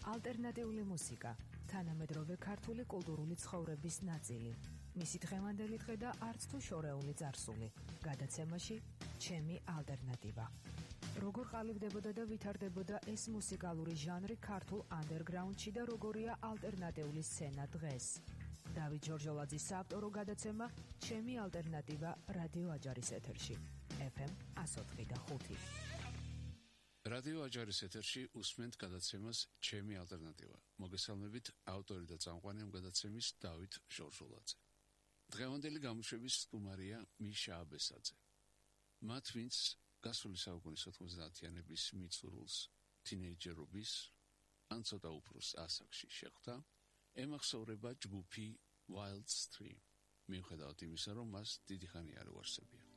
ალტერნატიული მუსიკა, თანამედროვე ქართული კულტურული ცხოვრების ნაწილი. მისი დღევანდელი დღე და არც თუ შორეული წარსული. გადაცემაში ჩემი ალტერნატივა. როგორ ყალიბდებოდა და ვითარდებოდა ეს მუსიკალური ჟანრი ქართულ ანდერგრაუნდში და როგორია ალტერნატიული სცენა დღეს. დავით ჯორჯოლაძის საავტორო გადაცემა ჩემი ალტერნატივა რადიო აჯარის ეთერში. FM 104.5. რადიო აჯარის ეთერში უსმენთ გადაცემას ჩემი ალტერნატივა. მოგესალმებით, ავტორი და წამყვანი ამ გადაცემის დავით ჟორჟოლაძე. დღევანდელი გამოშვების სტუმარია მიშა აბესაძე. მათ ვინც გასული საუკუნის 90-იანების მიწურულს, თინეიჯერობის, ან ცოტა უფროს ასაკში შეხვდა, ემახსოვრება ჯგუფი Wild Stream. მიუხედავად იმისა, რომ მას დიდი ხანი არ უარსებია.